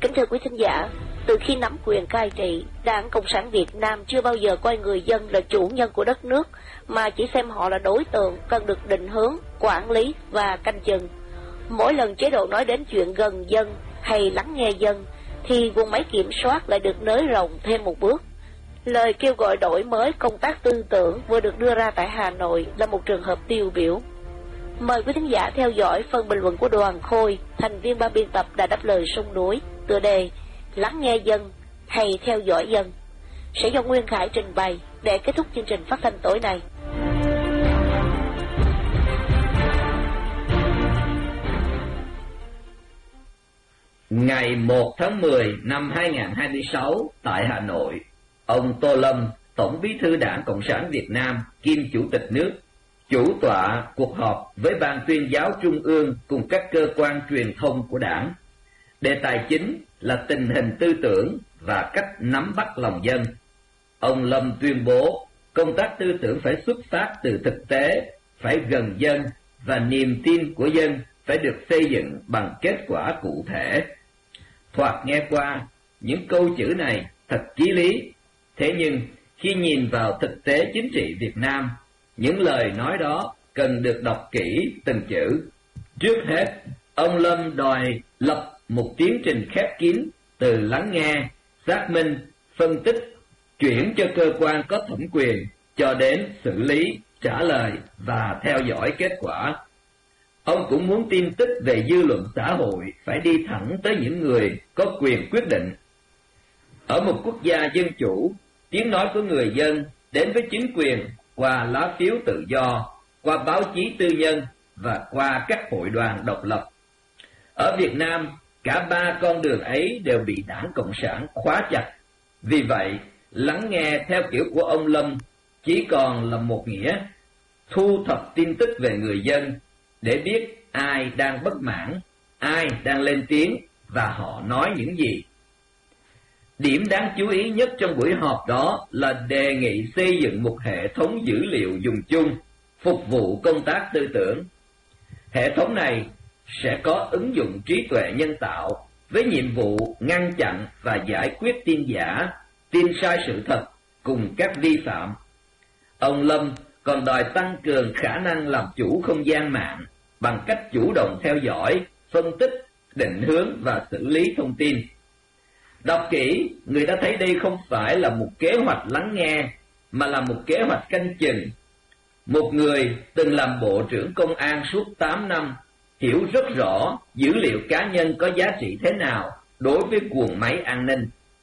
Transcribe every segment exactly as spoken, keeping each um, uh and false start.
Kính thưa quý thính giả, từ khi nắm quyền cai trị, Đảng Cộng sản Việt Nam chưa bao giờ coi người dân là chủ nhân của đất nước, mà chỉ xem họ là đối tượng cần được định hướng, quản lý và canh chừng. Mỗi lần chế độ nói đến chuyện gần dân hay lắng nghe dân, thì guồng máy kiểm soát lại được nới rộng thêm một bước. Lời kêu gọi đổi mới công tác tư tưởng vừa được đưa ra tại Hà Nội là một trường hợp tiêu biểu. Mời quý thính giả theo dõi phần bình luận của Đoàn Khôi, thành viên ban biên tập Đài Đáp Lời Sông Núi, tựa đề Lắng nghe dân hay theo dõi dân, sẽ do Nguyên Khải trình bày để kết thúc chương trình phát thanh tối nay. Ngày một tháng mười năm hai nghìn không trăm hai mươi sáu tại Hà Nội, ông Tô Lâm, Tổng Bí thư Đảng Cộng sản Việt Nam kiêm Chủ tịch nước, chủ tọa cuộc họp với Ban Tuyên giáo Trung ương cùng các cơ quan truyền thông của Đảng. Đề tài chính là tình hình tư tưởng và cách nắm bắt lòng dân. Ông Lâm tuyên bố công tác tư tưởng phải xuất phát từ thực tế, phải gần dân và niềm tin của dân phải được xây dựng bằng kết quả cụ thể. Thoạt nghe qua, những câu chữ này thật chí lý, thế nhưng khi nhìn vào thực tế chính trị Việt Nam, những lời nói đó cần được đọc kỹ từng chữ. Trước hết, ông Lâm đòi lập một tiến trình khép kín từ lắng nghe, xác minh, phân tích, chuyển cho cơ quan có thẩm quyền cho đến xử lý, trả lời và theo dõi kết quả. Ông cũng muốn tin tức về dư luận xã hội phải đi thẳng tới những người có quyền quyết định. Ở một quốc gia dân chủ, tiếng nói của người dân đến với chính quyền qua lá phiếu tự do, qua báo chí tư nhân và qua các hội đoàn độc lập. Ở Việt Nam, cả ba con đường ấy đều bị Đảng Cộng sản khóa chặt. Vì vậy, lắng nghe theo kiểu của ông Lâm chỉ còn là một nghĩa thu thập tin tức về người dân để biết ai đang bất mãn, ai đang lên tiếng và họ nói những gì. Điểm đáng chú ý nhất trong buổi họp đó là đề nghị xây dựng một hệ thống dữ liệu dùng chung, phục vụ công tác tư tưởng. Hệ thống này sẽ có ứng dụng trí tuệ nhân tạo với nhiệm vụ ngăn chặn và giải quyết tin giả, tin sai sự thật cùng các vi phạm. Ông Lâm còn đòi tăng cường khả năng làm chủ không gian mạng bằng cách chủ động theo dõi, phân tích, định hướng và xử lý thông tin. Đọc kỹ, người ta thấy đây không phải là một kế hoạch lắng nghe, mà là một kế hoạch canh chừng. Một người từng làm Bộ trưởng Công an suốt tám năm, hiểu rất rõ dữ liệu cá nhân có giá trị thế nào đối với guồng máy an ninh.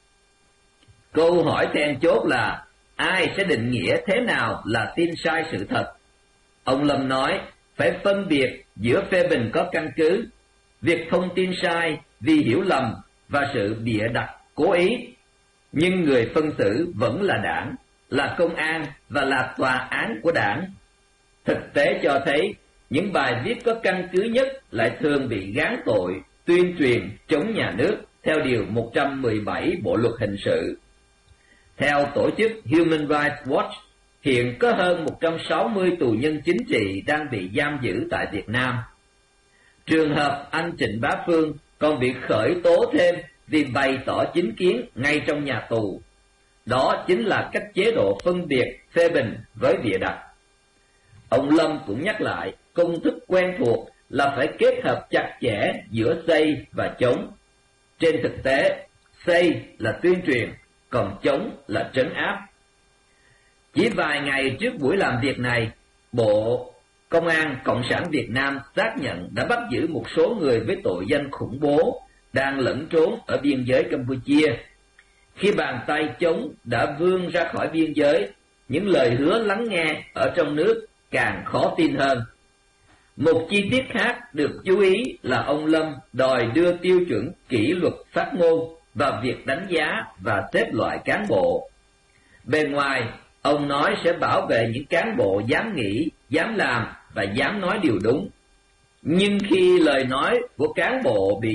Câu hỏi then chốt là ai sẽ định nghĩa thế nào là tin sai sự thật? Ông Lâm nói phải phân biệt giữa phê bình có căn cứ, việc thông tin sai vì hiểu lầm và sự bịa đặt cố ý. Nhưng người phân xử vẫn là Đảng, là công an và là tòa án của Đảng. Thực tế cho thấy những bài viết có căn cứ nhất lại thường bị gán tội tuyên truyền chống nhà nước theo điều một trăm mười bảy Bộ luật hình sự. Theo tổ chức Human Rights Watch, hiện có hơn một trăm sáu mươi tù nhân chính trị đang bị giam giữ tại Việt Nam. Trường hợp anh Trịnh Bá Phương còn bị khởi tố thêm vì bày tỏ chính kiến ngay trong nhà tù. Đó chính là cách chế độ phân biệt phê bình với bịa đặt. Ông Lâm cũng nhắc lại công thức quen thuộc là phải kết hợp chặt chẽ giữa xây và chống. Trên thực tế, xây là tuyên truyền, còn chống là trấn áp. Chỉ vài ngày trước buổi làm việc này, Bộ Công an Cộng sản Việt Nam xác nhận đã bắt giữ một số người với tội danh khủng bố đang lẫn trốn ở biên giới Campuchia. Khi bàn tay chống đã vươn ra khỏi biên giới, những lời hứa lắng nghe ở trong nước càng khó tin hơn. Một chi tiết khác được chú ý là ông Lâm đòi đưa tiêu chuẩn kỷ luật phát ngôn và việc đánh giá và xếp loại cán bộ. Bề ngoài, ông nói sẽ bảo vệ những cán bộ dám nghĩ, dám làm và dám nói điều đúng. Nhưng khi lời nói của cán bộ bị